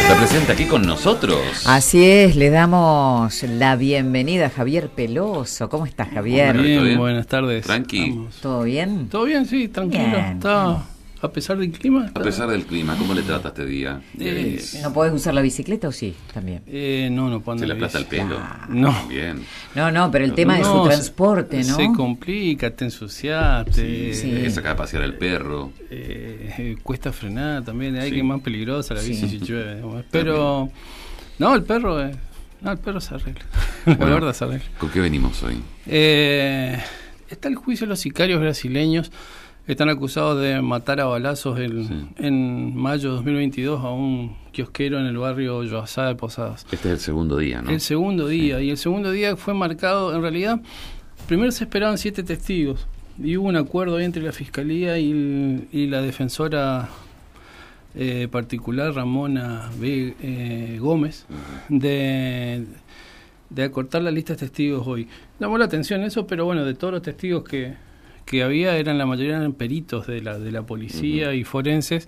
Se presenta aquí con nosotros. Así es, le damos la bienvenida a Javier Peloso. ¿Cómo estás, Javier? Bien, buenas tardes. Tranqui. Vamos. ¿Todo bien? Todo bien, sí, tranquilo. Bien. Está, a pesar del clima. A pesar del clima, ¿cómo le trata este día? ¿No podés usar la bicicleta o sí? También. No puedo ¿Se andar le aplasta el pelo? No. Bien. No, pero el tema de su transporte, ¿no? Se complica, te ensuciaste. Sí. Hay que sacar a pasear al perro. Cuesta frenar también. Hay Sí. que es más peligrosa la bici Sí. si llueve. Pero, no, el perro se arregla. La Bueno. verdad se arregla. ¿Con qué venimos hoy? Está el juicio de los sicarios brasileños. Están acusados de matar a balazos en mayo de 2022 a un kiosquero en el barrio Yoazá de Posadas. Este es el segundo día, ¿no? El segundo día, y el segundo día fue marcado, en realidad, primero se esperaban 7 testigos, y hubo un acuerdo ahí entre la Fiscalía y la defensora particular, Ramona B. Gómez, de acortar la lista de testigos hoy. Llamó la atención eso, pero bueno, de todos los testigos que había, la mayoría eran peritos de la policía y forenses.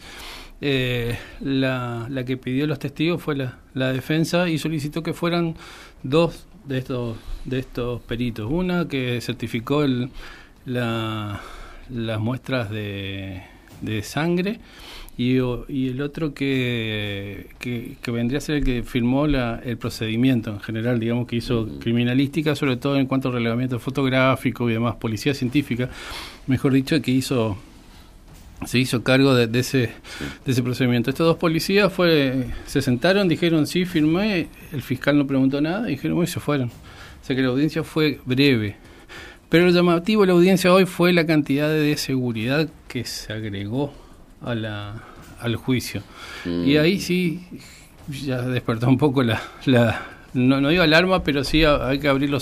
La que pidió los testigos fue la defensa y solicitó que fueran 2 de estos peritos. Una que certificó las muestras de sangre y el otro que vendría a ser el que firmó el procedimiento en general, digamos, que hizo criminalística, sobre todo en cuanto a relevamiento fotográfico y demás, policía científica, mejor dicho, que se hizo cargo de ese procedimiento. Estos 2 policías se sentaron, dijeron sí, firmé, el fiscal no preguntó nada, dijeron y se fueron. O sea que la audiencia fue breve. Pero lo llamativo de la audiencia hoy fue la cantidad de seguridad que se agregó al juicio. Y ahí sí ya despertó un poco no digo alarma, pero sí hay que abrir los